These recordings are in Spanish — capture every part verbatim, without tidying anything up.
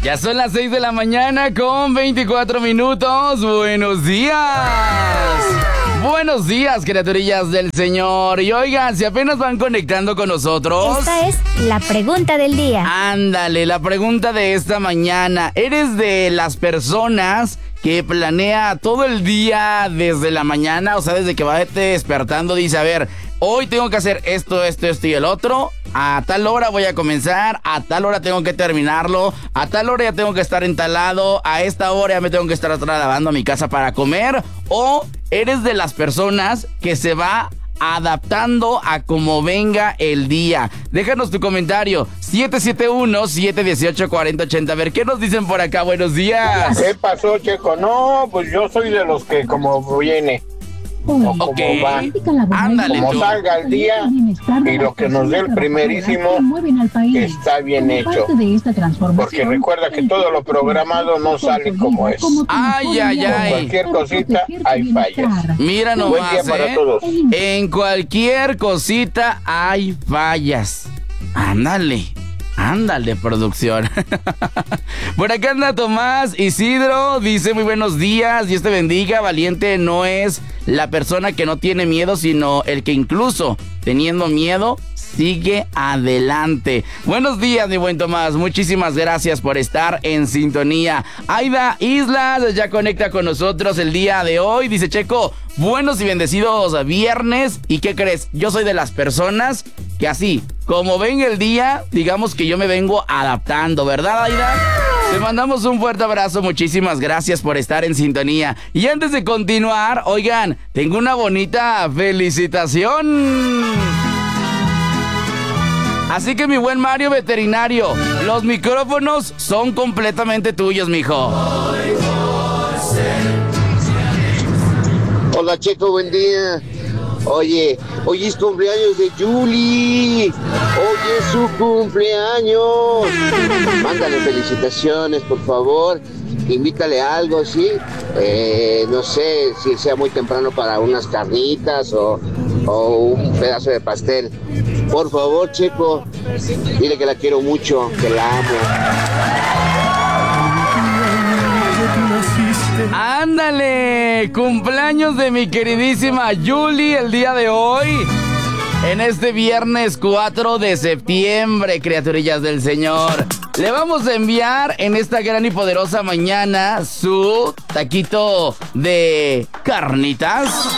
Ya son las seis de la mañana con veinticuatro minutos. Buenos días. Buenos días, criaturillas del Señor. Y oigan, si apenas van conectando con nosotros... Esta es la pregunta del día. Ándale, la pregunta de esta mañana. ¿Eres de las personas que planea todo el día desde la mañana? O sea, desde que va despertando, dice, a ver, hoy tengo que hacer esto, esto, esto y el otro. A tal hora voy a comenzar, a tal hora tengo que terminarlo, a tal hora ya tengo que estar en tal lado, a esta hora ya me tengo que estar trasladando a mi casa para comer. O eres de las personas que se va adaptando a como venga el día. Déjanos tu comentario, siete siete uno, siete uno ocho, cuatro cero ocho cero. A ver, ¿qué nos dicen por acá? Buenos días. ¿Qué pasó, Checo? No, pues yo soy de los que como viene. O como Ok, va, ándale como tú. salga el día y lo que nos dé el primerísimo está bien hecho, porque recuerda que todo lo programado no sale como es. Ay, ay, Con ay. cualquier cosita hay fallas. Mira Buen nomás, día para ¿eh? todos. En cualquier cosita hay fallas. Ándale. Ándale, producción. Por acá anda Tomás Isidro, dice muy buenos días, Dios te bendiga. Valiente no es la persona que no tiene miedo, sino el que incluso teniendo miedo sigue adelante. Buenos días, mi buen Tomás, muchísimas gracias por estar en sintonía. Aida Islas ya conecta con nosotros el día de hoy, dice Checo, buenos y bendecidos viernes. ¿Y qué crees? Yo soy de las personas que así, como ven el día, digamos que yo me vengo adaptando, ¿verdad, Aida? Te mandamos un fuerte abrazo, muchísimas gracias por estar en sintonía. Y antes de continuar, oigan, tengo una bonita felicitación. Así que mi buen Mario Veterinario, los micrófonos son completamente tuyos, mijo. Hola, Checo, buen día. Oye, hoy es cumpleaños de Julie. Hoy es su cumpleaños. Mándale felicitaciones, por favor. Invítale algo, ¿sí? Eh, no sé si sea muy temprano para unas carnitas o, o un pedazo de pastel. Por favor, Checo, dile que la quiero mucho, que la amo. ¡Ándale! Cumpleaños de mi queridísima Julie el día de hoy. En este viernes cuatro de septiembre, criaturillas del Señor. Le vamos a enviar en esta gran y poderosa mañana su taquito de carnitas.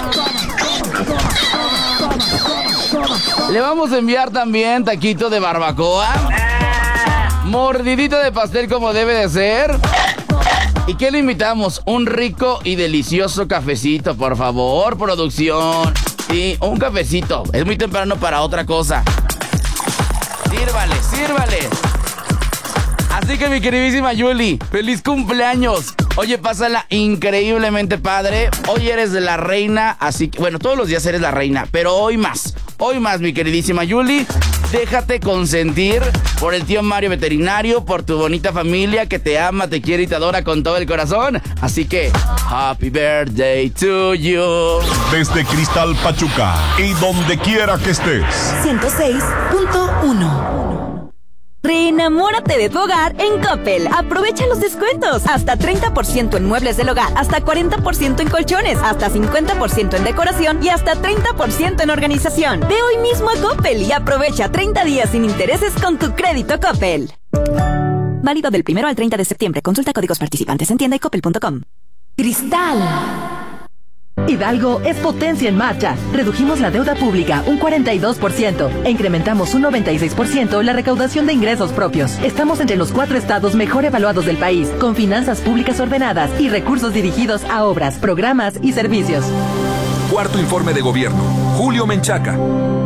Le vamos a enviar también taquito de barbacoa. Mordidito de pastel como debe de ser. ¿Y qué le invitamos? Un rico y delicioso cafecito, por favor, producción. Sí, un cafecito. Es muy temprano para otra cosa. Sírvale, sírvale. Así que mi queridísima Julie, feliz cumpleaños. Oye, pásala increíblemente padre. Hoy eres la reina, así que, bueno, todos los días eres la reina, pero hoy más. Hoy más, mi queridísima Julie. Déjate consentir por el tío Mario Veterinario, por tu bonita familia que te ama, te quiere y te adora con todo el corazón. Así que, happy birthday to you. Desde Cristal Pachuca y donde quiera que estés. ciento seis punto uno. Reenamórate de tu hogar en Coppel. Aprovecha los descuentos. Hasta treinta por ciento en muebles del hogar, hasta cuarenta por ciento en colchones, hasta cincuenta por ciento en decoración y hasta treinta por ciento en organización. Ve hoy mismo a Coppel y aprovecha treinta días sin intereses con tu crédito Coppel. Válido del primero al treinta de septiembre. Consulta códigos participantes en tienda y coppel punto com. Cristal. Hidalgo es potencia en marcha. Redujimos la deuda pública un cuarenta y dos por ciento e incrementamos un noventa y seis por ciento la recaudación de ingresos propios. Estamos entre los cuatro estados mejor evaluados del país, con finanzas públicas ordenadas y recursos dirigidos a obras, programas y servicios. Cuarto informe de gobierno. Julio Menchaca.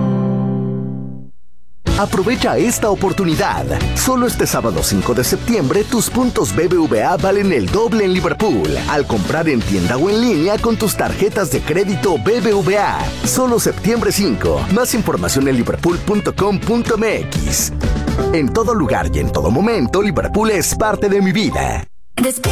Aprovecha esta oportunidad. Solo este sábado cinco de septiembre tus puntos B B V A valen el doble en Liverpool al comprar en tienda o en línea con tus tarjetas de crédito B B V A. Solo septiembre cinco. Más información en liverpool punto com punto m x. En todo lugar y en todo momento, Liverpool es parte de mi vida.